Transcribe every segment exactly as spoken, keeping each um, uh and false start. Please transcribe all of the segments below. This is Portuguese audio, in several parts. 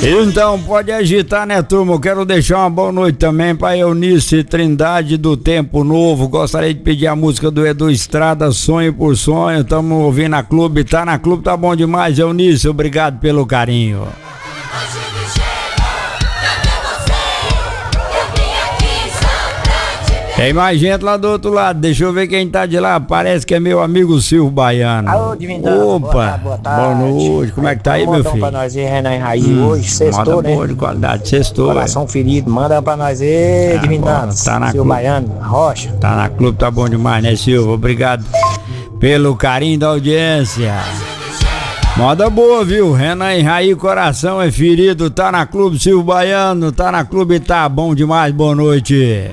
Então, pode agitar, né, turma? Eu quero deixar uma boa noite também pra Eunice Trindade do Tempo Novo. Gostaria de pedir a música do Edu Estrada, Sonho por Sonho. Tamo ouvindo na clube, tá na clube, tá bom demais, Eunice. Obrigado pelo carinho. Tem mais gente lá do outro lado, deixa eu ver quem tá de lá, parece que é meu amigo Silvio Baiano. Alô, Divindão. Opa, boa tarde, boa noite, como é que tá aí, meu filho? Manda pra nós aí, Renan Raiz, hum, hoje, sextou, né? Boa de qualidade, sextou. Coração é. ferido, manda pra nós aí, ah, Divindão. Tá na Silvio Baiano, Rocha. Tá na clube, tá bom demais, né, Silvio? Obrigado pelo carinho da audiência. Moda boa, viu? Renan e Raí, coração é ferido, tá na clube, Silvio Baiano, tá na clube, tá bom demais, boa noite.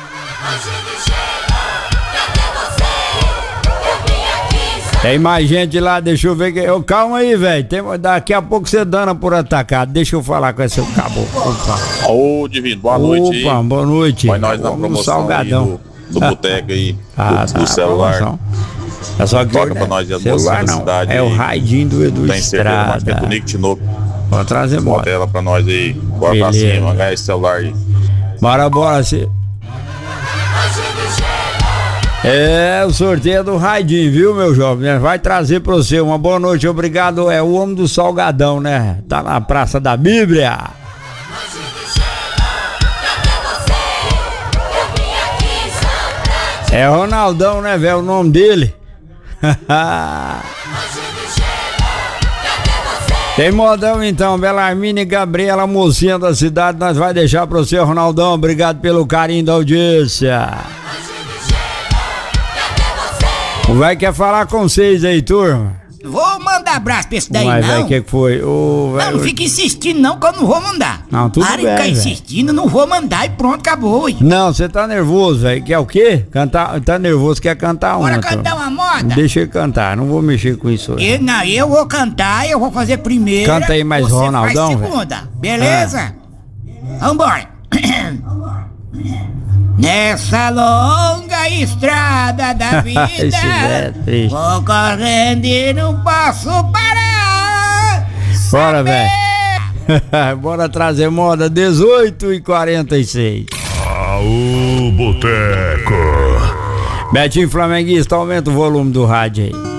Tem mais gente lá, deixa eu ver que. Eu, calma aí, velho. Daqui a pouco você dana por atacado. Deixa eu falar com esse caboclo. Opa. Ô, Divino, boa noite. Opa, boa noite. Põe nós na promoção salgadão. Aí do, do boteco aí, ah, do, tá, do celular. É só que toca pra nós as celular não, cidade, é o raidinho do Edu Tem certeza mais que é Estrada. do Nick Tinoco. Vou trazer bora. Bota ela pra nós aí. Bora pra cima, ganhar esse celular aí. Bora, bora. Se... É, o sorteio é do Raidinho, viu, meu jovem? Vai trazer pra você. Uma boa noite, obrigado. É o homem do Salgadão, né? Tá na Praça da Bíblia. É Ronaldão, né, velho? O nome dele. Tem modão então, Belarmine e Gabriela, mocinha da cidade. Nós vai deixar pra você, Ronaldão. Obrigado pelo carinho da audiência. O velho quer falar com vocês aí, turma. Vou mandar abraço pra esse daí, Mas, não. velho, o que que foi? Ô, véio, não, não fica insistindo não, que eu não vou mandar. Não, tudo Para bem, de ficar véio. insistindo, não vou mandar e pronto, acabou. Hein? Não, você tá nervoso, velho. Quer o quê? Cantar, tá nervoso, quer cantar uma. Bora cantar uma moda? Deixa ele cantar, não vou mexer com isso hoje. Eu, não, eu vou cantar, eu vou fazer primeiro. Canta aí mais você Ronaldão, faz segunda, véio. Beleza? Ah. Vambora. Nessa longa estrada da vida, é vou correndo e não posso parar. Bora, velho. Bora trazer moda dezoito e quarenta e seis. Aô, Boteco. Betinho Flamenguista, aumenta o volume do rádio aí.